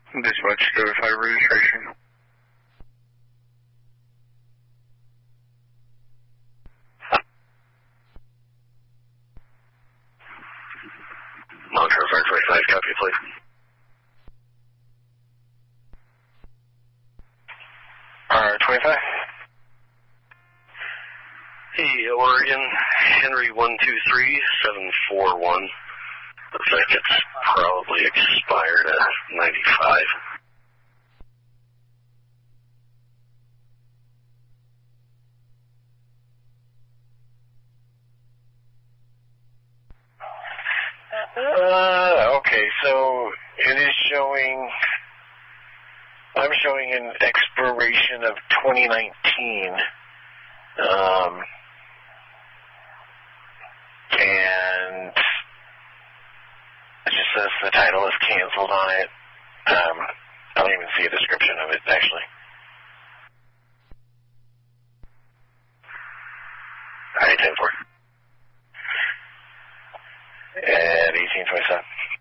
Dispatch 205 registration. Montrose R25, copy, please. R25. Hey, Oregon, Henry 123741. Looks like it's probably expired at 95. Okay, so it is showing, I'm showing an expiration of 2019. And it just says the title is canceled on it. I don't even see a description of it, actually. All right, 10-4. At 1827.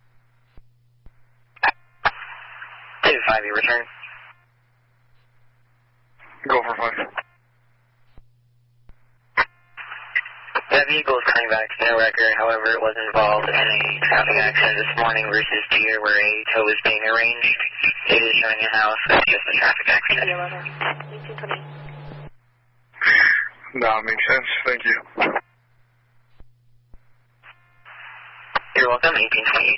2-5, you return. Go for 5. That vehicle is coming back to no record. However, it was involved in a traffic accident this morning versus Deer where a tow was being arranged. It is showing a house. It's just a traffic accident. 1828. That makes sense. Thank you. You're welcome, 1828.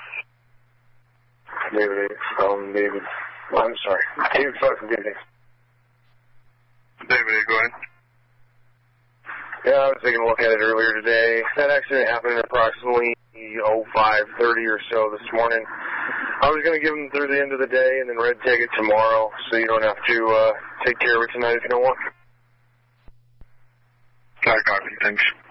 David. I'm sorry. David, sorry from David. David, go ahead. Yeah, I was taking a look at it earlier today. That accident happened at approximately 05:30 or so this morning. I was going to give them through the end of the day and then red tag it tomorrow, so you don't have to take care of it tonight if you don't want. I copy. Thanks.